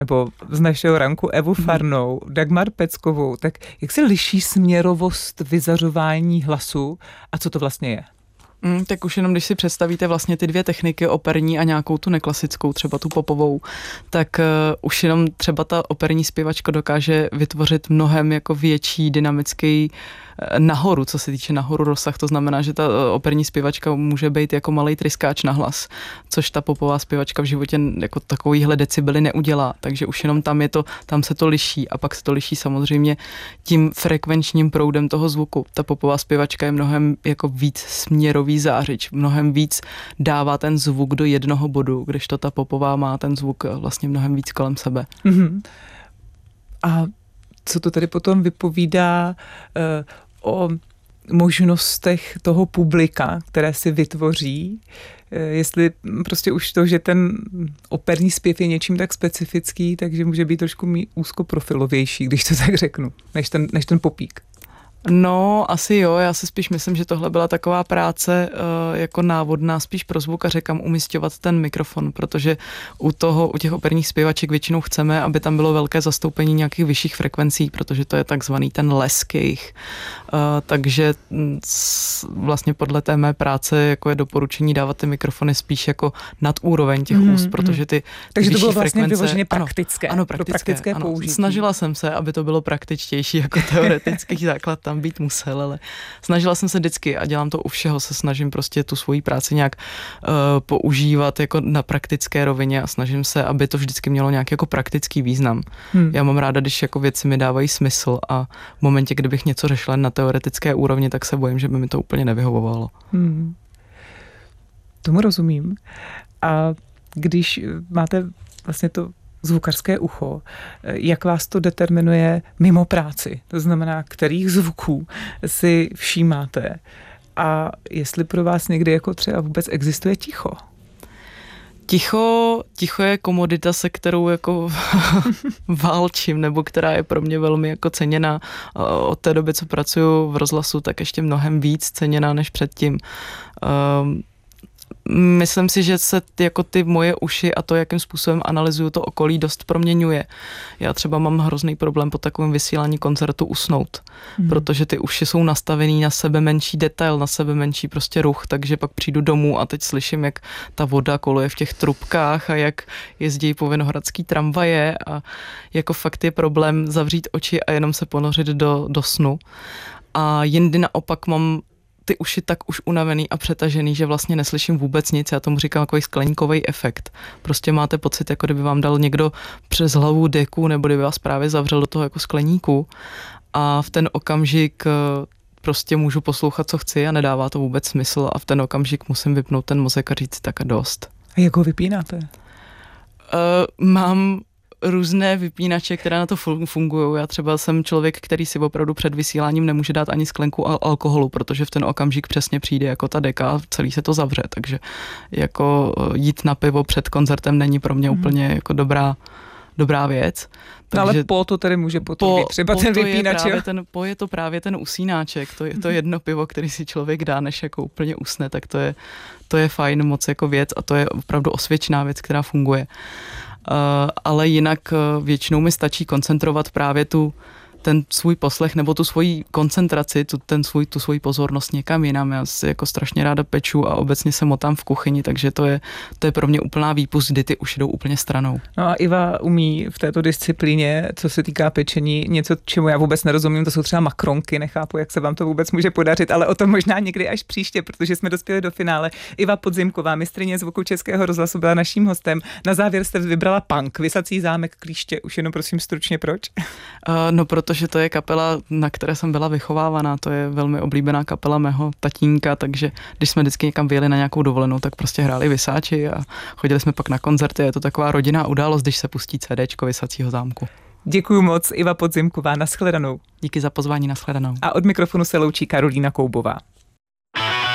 nebo z našeho ranku Evu Farnou, Dagmar Peckovou, tak jak se liší směrovost vyzařování hlasu a co to vlastně je? Tak už jenom, když si představíte vlastně ty dvě techniky, operní a nějakou tu neklasickou, třeba tu popovou, tak už jenom třeba ta operní zpěvačka dokáže vytvořit mnohem jako větší dynamický nahoru, co se týče nahoru rozsah, to znamená, že ta operní zpěvačka může být jako malej tryskáč na hlas, což ta popová zpěvačka v životě jako takovýhle decibely neudělá, takže už jenom tam se to liší a pak se to liší samozřejmě tím frekvenčním proudem toho zvuku. Ta popová zpěvačka je mnohem jako víc směrový zářič, mnohem víc dává ten zvuk do jednoho bodu, kdežto ta popová má ten zvuk vlastně mnohem víc kolem sebe. Mm-hmm. A co to tady potom vypovídá o možnostech toho publika, které si vytvoří, jestli prostě už to, že ten operní zpěv je něčím tak specifický, takže může být trošku úzkoprofilovější, když to tak řeknu, než ten popík. No, asi jo, já si spíš myslím, že tohle byla taková práce jako návodná spíš pro zvukaře, kam umisťovat ten mikrofon, protože u těch operních zpěvaček většinou chceme, aby tam bylo velké zastoupení nějakých vyšších frekvencí, protože to je takzvaný ten lesk jejich. Takže vlastně podle té mé práce jako je doporučení dávat ty mikrofony spíš jako nad úroveň těch úst, protože ty takže to bylo vlastně frekvence, vyloženě praktické. Ano, praktické použití. Snažila jsem se, aby to bylo praktičtější jako teoretický základ tam být musel, ale snažila jsem se vždycky a dělám to u všeho, se snažím prostě tu svoji práci nějak používat jako na praktické rovině a snažím se, aby to vždycky mělo nějaký jako praktický význam. Já mám ráda, když jako věci mi dávají smysl a v momentě, kdybych něco řešila na teoretické úrovni, tak se bojím, že by mi to úplně nevyhovovalo. Tomu rozumím. A když máte vlastně to zvukařské ucho, jak vás to determinuje mimo práci? To znamená, kterých zvuků si všímáte a jestli pro vás někdy jako třeba vůbec existuje ticho? Ticho je komodita, se kterou jako válčím, nebo která je pro mě velmi jako ceněná. Od té doby, co pracuju v rozhlasu, tak ještě mnohem víc ceněná než předtím. Myslím si, že se jako ty moje uši a to, jakým způsobem analyzuju to okolí, dost proměňuje. Já třeba mám hrozný problém po takovém vysílání koncertu usnout, protože ty uši jsou nastavený na sebe menší detail, na sebe menší prostě ruch, takže pak přijdu domů a teď slyším, jak ta voda koluje v těch trubkách a jak jezdí po vinohradský tramvaje a jako fakt je problém zavřít oči a jenom se ponořit do snu. A jindy naopak mám ty uši tak už unavený a přetažený, že vlastně neslyším vůbec nic. Já tomu říkám takový skleníkový efekt. Prostě máte pocit, jako kdyby vám dal někdo přes hlavu deku, nebo kdyby vás právě zavřel do toho jako skleníku a v ten okamžik prostě můžu poslouchat, co chci a nedává to vůbec smysl a v ten okamžik musím vypnout ten mozek a říct tak a dost. A jak ho vypínáte? Mám různé vypínače, které na to fungují. Já třeba jsem člověk, který si opravdu před vysíláním nemůže dát ani sklenku alkoholu, protože v ten okamžik přesně přijde jako ta deka a celý se to zavře, takže jako jít na pivo před koncertem není pro mě úplně jako dobrá věc. Takže ale po to tedy může potom být třeba ten vypínač. Je to právě ten usínáček, to je jedno pivo, který si člověk dá, než jako úplně usne, tak to je fajn moc jako věc a to je opravdu osvědčená věc, která funguje. Ale jinak většinou mi stačí koncentrovat právě ten svůj poslech nebo tu svoji koncentraci, tu svoji pozornost někam jinam. Já si jako strašně ráda peču a obecně se motám v kuchyni, takže to je pro mě úplná výpust, kdy ty uši jdou úplně stranou. No a Iva umí v této disciplíně, co se týká pečení, něco, čemu já vůbec nerozumím, to jsou třeba makronky, nechápu, jak se vám to vůbec může podařit, ale o tom možná někdy až příště, protože jsme dospěli do finále. Iva Podzimková, mistryně zvuku Českého rozhlasu, byla naším hostem. Na závěr jste vybrala punk, Visací zámek Klíště. Už jenom prosím stručně proč? No protože to je kapela, na které jsem byla vychovávaná, to je velmi oblíbená kapela mého tatínka, takže když jsme vždycky někam vyjeli na nějakou dovolenou, tak prostě hráli Visáči a chodili jsme pak na koncerty, je to taková rodinná událost, když se pustí CDčko Visacího zámku. Děkuju moc, Iva Podzimková, nashledanou. Díky za pozvání, nashledanou. A od mikrofonu se loučí Karolína Koubová.